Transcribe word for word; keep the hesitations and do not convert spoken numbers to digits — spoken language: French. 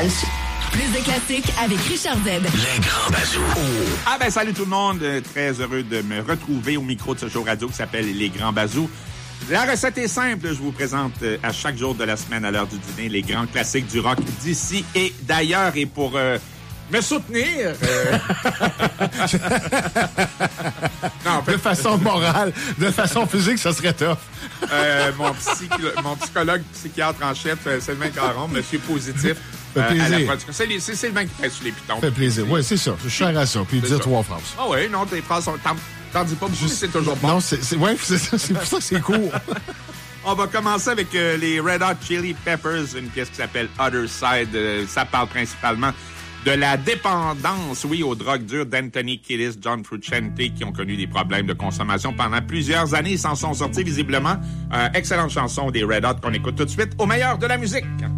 Nostalgie. Plus de classiques avec Richard Z. Les grands bazous. Oh. Ah ben salut tout le monde, très heureux de me retrouver au micro de ce show radio qui s'appelle Les grands bazous. La recette est simple, je vous présente à chaque jour de la semaine à l'heure du dîner les grands classiques du rock d'ici et d'ailleurs. Et pour euh, me soutenir... Euh... non, de façon morale, de façon physique, ça serait tough. euh, mon, psych... mon psychologue psychiatre en chef, Sylvain Caron, monsieur Positif, fait euh, plaisir. à la production. C'est, les, c'est Sylvain qui pèse sur les pitons. Fait plaisir. Oui, c'est ça. Je suis cher à ça. Puis dire trois phrases. Ah oh oui, non, tes phrases sont... T'en, t'en dis pas beaucoup, mais c'est toujours bon. Non, c'est, c'est, ouais, c'est, ça, c'est pour ça que c'est court. On va commencer avec euh, les Red Hot Chili Peppers, une pièce qui s'appelle Other Side. Euh, ça parle principalement de la dépendance, oui, aux drogues dures d'Anthony Kiedis, John Frusciante, qui ont connu des problèmes de consommation pendant plusieurs années. Ils s'en sont sortis visiblement. Euh, excellente chanson des Red Hot qu'on écoute tout de suite au meilleur de la musique.